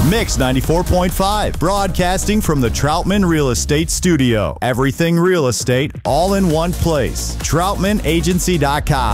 Mix 94.5, broadcasting from the Troutman Real Estate Studio. Everything real estate, all in one place. TroutmanAgency.com.